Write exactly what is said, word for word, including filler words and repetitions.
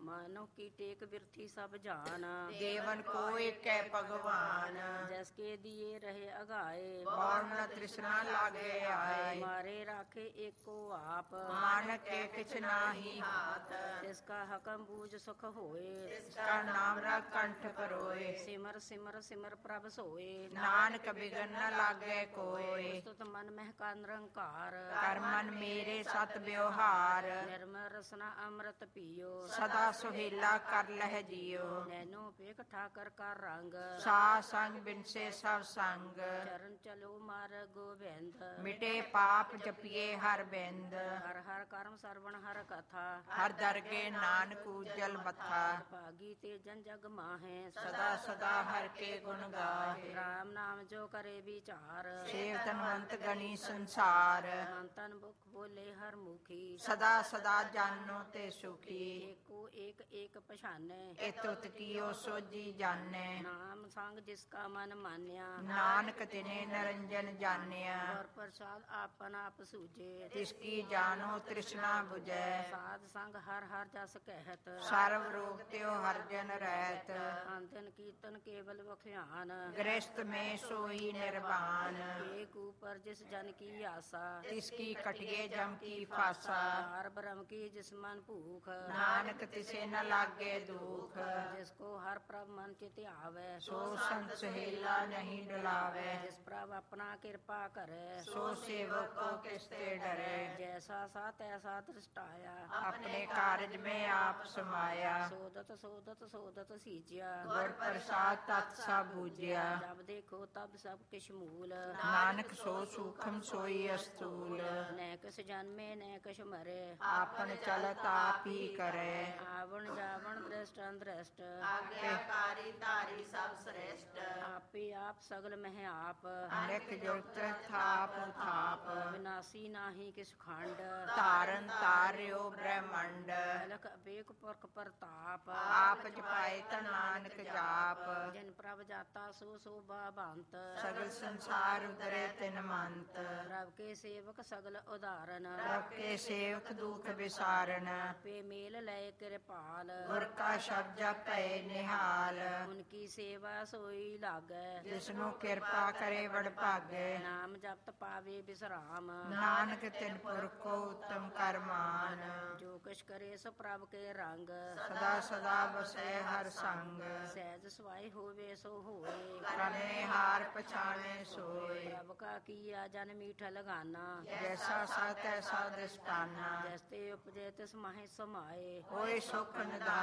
मानो की टेक बिरथी सब जान, देवन को एक भगवान। जैसके दिए रहे अगाए, और न तृष्णा लागे आए। मारे राखे एको आप, मानक के किछ नाही हाथ। जिसका हकम बूझ सुख होए, इसका नाम रख कंठ परोए। सिमर सिमर सिमर प्रभ सोए, नानक बिगन न लागे कोय। स्तुत मन महका निरंकार, कर मन मेरे सत व्यवहार। निर्मल रसना अमृत पियो, सदा सुहेला कर लह जियो। नैनो पेख ठाकर का रंग, सा संग बिन से सब संग। चरण चलो मार गोविंद, मिटे पाप जपिए हर बिंद। हर हर कर्म श्रवण हर कथा, हर दरगे नानक उज्जल बथा। भागी ते जन जग माहे, सदा सदा हर के गुण गाहे। राम नाम जो करे विचार, सेव तनवंत गणी संसार। मन तन मुख बोले हर मुखी, सदा सदा जानो ते सुखी। एको एक एक पछाने, एतुत कियो सोजी जाने। नाम संग जिसका मन मान्या, नानक तिने नरंजन जानिया। और प्रसाद आपन आप सूझे, तिसकी जानो तृष्णा बुझै। साध संग हर हर जस कहत, सर्व रोग त्यो हर जन रहत। अंतन कीर्तन केवल बख्यान, गृहस्थ में सोई निर्वाण। एक ऊपर जिस जन की आशा, तिसकी कटिए जम की फासा। हार ब्रह्म की जिस मन भूख, नानक तिसे न लागे दुख। जिसको हर प्रभ मन चित आवे, सो संत सहेला नहीं डुलावे। जिस प्रभ अपना कृपा करे, सो सेवक को किसते डरे। जैसा सा तैसा दृष्टाया, अपने कार्य में आप समाया। सोदत सोदत सोदत सींचिया, गुर प्रसाद तत् सब बूझिया। जब देखो तब सब किश मूल, नानक सो सूक्ष्म सोई अस्तूल। न किस जन्मे न किश मरे, आपन चलत आप ही करे। आवण जावण दृष्ट अनदृष्ट, आज्ञाकारी तारी सब श्रेष्ठ। आपे आप सगल मह आप, अनेक युक्त थाप थाप। विनाशी नाही किस खंड, तारन तार्यो ब्रह्मंड। अलख अपेक पुरख प्रताप, आप जपाए त नानक जाप। जिन प्रभ जाता सो शोभा बंत, सगल संसार उतरे तिन मंत। प्रभ के सेवक सगल उदाहरण, प्रभ के सेवक दुख विसारण। पे मेल लय कृपाल, गुर का शब्द जपै निहाल। उनकी सेवा सोई लागै, जिसनु कृपा करे बड़ भागे। नाम जपत पावे विश्राम, नानक तिन पुर को उत्तम कर मान। जो किछ करे सो प्रभ के रंग, सदा सदा बसे हर संग। सहज सुभाय होवे सो होए, करने हार पछाने सोए। प्रभ का किया जन मीठा लगाना, जैसा सा तैसा दृष्टाना। जैसे उपजे तिस माहे समाए, होए सुख निधान।